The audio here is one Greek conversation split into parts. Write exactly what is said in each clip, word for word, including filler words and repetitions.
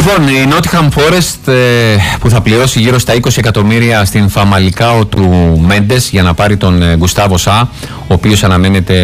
Λοιπόν, η Nottingham Forest ε, που θα πληρώσει γύρω στα είκοσι εκατομμύρια στην Φαμαλικάο του Μέντες για να πάρει τον ε, Γκουστάβο Σα, ο οποίος αναμένεται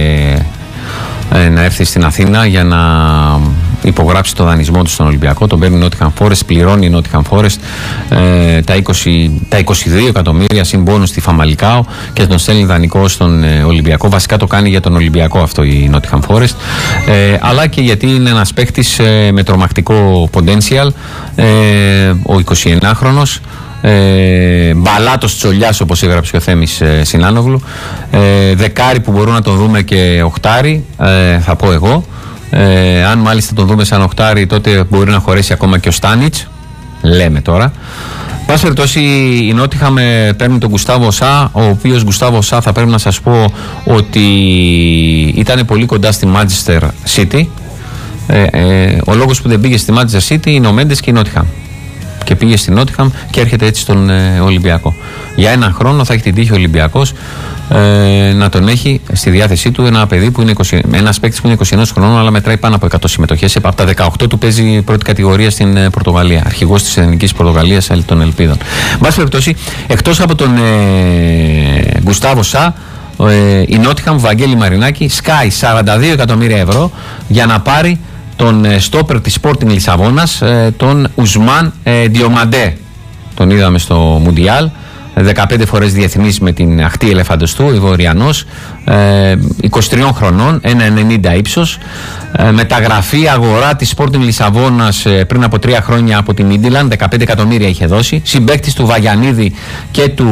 ε, να έρθει στην Αθήνα για να υπογράψει το δανεισμό του στον Ολυμπιακό. Τον παίρνει η Nottingham Forest, πληρώνει η Nottingham Forest ε, τα, είκοσι, τα είκοσι δύο εκατομμύρια συν μπόνους στη Φαμαλικάο και τον στέλνει δανεικό στον ε, Ολυμπιακό. Βασικά το κάνει για τον Ολυμπιακό αυτό η Nottingham Forest, ε, αλλά και γιατί είναι ένας παίκτης ε, με τρομακτικό potential, ε, ο εικοσιενάχρονος. Ε, μπαλάτος τσολιάς, όπως έγραψε ο Θέμης ε, Συνάνογλου, ε, δεκάρι που μπορούμε να τον δούμε και οχτάρι, ε, θα πω εγώ. Ε, αν μάλιστα τον δούμε σαν οχτάρι, τότε μπορεί να χωρέσει ακόμα και ο Στάνιτς, λέμε τώρα. Πάση περιπτώσει, η Νότιχαμ παίρνει τον Γκουστάβο Σα, ο οποίος Γκουστάβο Σα θα πρέπει να σας πω ότι ήταν πολύ κοντά στη Manchester City. ε, ε, ο λόγος που δεν πήγε στη Manchester City είναι ο Μέντες και η Νότιχαμ, και πήγε στην Νότιχαμ και έρχεται έτσι στον ε, Ολυμπιακό. Για έναν χρόνο θα έχει την τύχη ο Ολυμπιακός ε, να τον έχει στη διάθεσή του ένα παιδί που είναι είκοσι, ένας παίκτης που είναι είκοσι ένα χρονών, αλλά μετράει πάνω από εκατό συμμετοχές. Από τα δεκαοκτώ του παίζει πρώτη κατηγορία στην ε, Πορτογαλία. Αρχηγός της Εθνικής Πορτογαλίας των Ελπίδων. Βάση περιπτώσει, εκτός από τον ε, Γκουστάβο Σα, ε, η Νότιχαμ, Βαγγέλη Μαρινάκη, σκάει σαράντα δύο εκατομμύρια ευρώ για να πάρει τον στόπερ της Sporting Λισαβόνας, τον Ουσμάν Διομαντέ. Τον είδαμε στο Μουντιάλ, δεκαπέντε φορές διεθνής με την αχτή ελεφαντοστού, Ιβοριανός, είκοσι τριών χρονών, ένα ενενήντα ύψος, μεταγραφή αγορά της Sporting Λισαβόνας πριν από τρία χρόνια από την Μίντιλαν, δεκαπέντε εκατομμύρια είχε δώσει, συμπαίκτης του Βαγιανίδη και του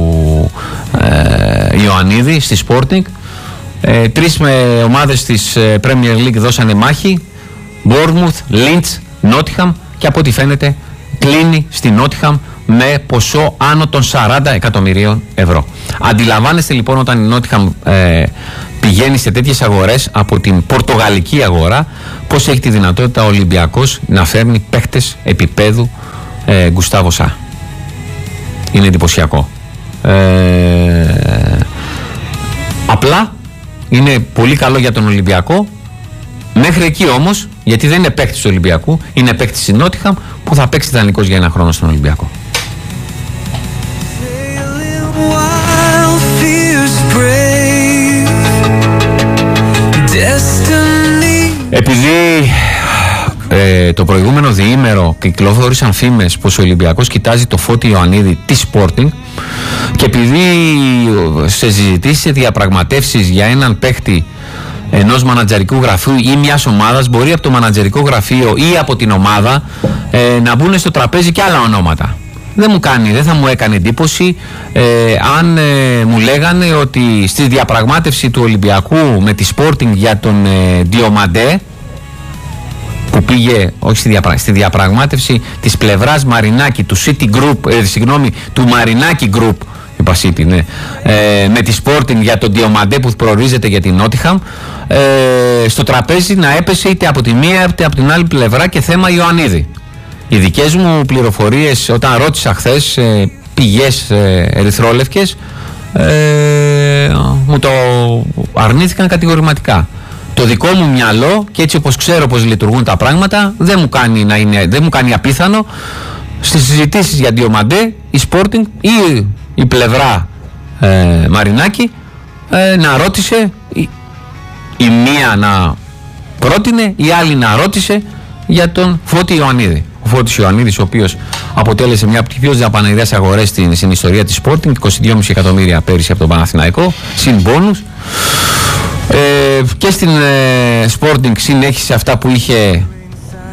ε, Ιωαννίδη στη Sporting. Ε, τρεις με ομάδες της Premier League δώσανε μάχη, Bournemouth, Leeds, Nottingham, και από ό,τι φαίνεται κλείνει στη Nottingham με ποσό άνω των σαράντα εκατομμυρίων ευρώ. Αντιλαμβάνεστε λοιπόν, όταν η Nottingham ε, πηγαίνει σε τέτοιες αγορές από την πορτογαλική αγορά, πως έχει τη δυνατότητα ο Ολυμπιακός να φέρνει παίχτες επίπεδου ε, Γκουστάβο Σα. Είναι εντυπωσιακό. Ε, απλά είναι πολύ καλό για τον Ολυμπιακό. Μέχρι εκεί όμως, γιατί δεν είναι παίκτης του Ολυμπιακού, είναι παίκτης της Νότιχαμ που θα παίξει δανεικός για ένα χρόνο στον Ολυμπιακό. Επειδή ε, το προηγούμενο διήμερο κυκλοφόρησαν φήμες πως ο Ολυμπιακός κοιτάζει το Φώτη Ιωαννίδη της Sporting, και επειδή σε συζητήσεις, σε διαπραγματεύσεις για έναν παίκτη ενός μανατζερικού γραφείου ή μιας ομάδας, μπορεί από το μανατζερικό γραφείο ή από την ομάδα ε, να μπουν στο τραπέζι και άλλα ονόματα. Δεν μου κάνει, δεν θα μου έκανε εντύπωση ε, αν ε, μου λέγανε ότι στη διαπραγμάτευση του Ολυμπιακού με τη Sporting για τον ε, Διομαντέ, που πήγε, όχι στη, διαπρα... στη διαπραγμάτευση της πλευράς Μαρινάκη, του City Group, ε, συγγνώμη, του Μαρινάκη Group, είπα City, ναι, ε, με τη Sporting για τον Διομαντέ που προορίζεται για την Nottingham, ε, στο τραπέζι να έπεσε είτε από τη μία είτε από την άλλη πλευρά και θέμα Ιωαννίδη. Οι δικές μου πληροφορίες, όταν ρώτησα χθες ε, πηγές ε, ερυθρόλευκες, ε, μου το αρνήθηκαν κατηγορηματικά. Το δικό μου μυαλό, και έτσι όπως ξέρω πως λειτουργούν τα πράγματα, δεν μου κάνει, να είναι, δεν μου κάνει απίθανο στις συζητήσεις για Διομαντέ η Sporting ή η πλευρά ε, Μαρινάκη ε, να ρώτησε, η, η μία να πρότεινε, η άλλη να ρώτησε για τον Φώτη Ιωαννίδη. Ο Φώτης Ιωαννίδης, ο οποίος αποτέλεσε μια από τις πιο δαπανηρές αγορές στην, στην ιστορία της Sporting, είκοσι δύο κόμμα πέντε εκατομμύρια πέρυσι από τον Παναθηναϊκό, συν μπόνους. Ε, και στην ε, Sporting συνέχισε αυτά που είχε